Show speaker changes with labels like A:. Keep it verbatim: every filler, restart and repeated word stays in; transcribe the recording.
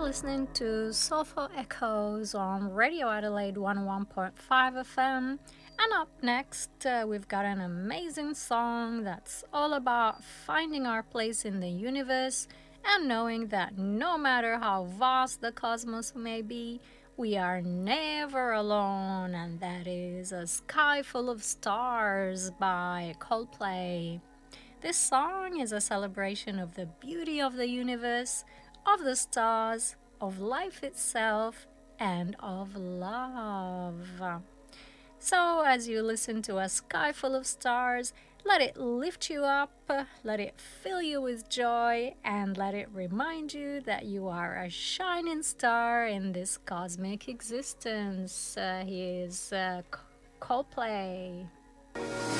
A: listening to Soulful Echoes on Radio Adelaide one oh one point five F M. And up next, uh, we've got an amazing song that's all about finding our place in the universe and knowing that no matter how vast the cosmos may be, we are never alone, and that is A Sky Full of Stars by Coldplay. This song is a celebration of the beauty of the universe, of the stars, of life itself, and of love. So, as you listen to A Sky Full of Stars, let it lift you up, let it fill you with joy, and let it remind you that you are a shining star in this cosmic existence. Uh, here's uh, Coldplay.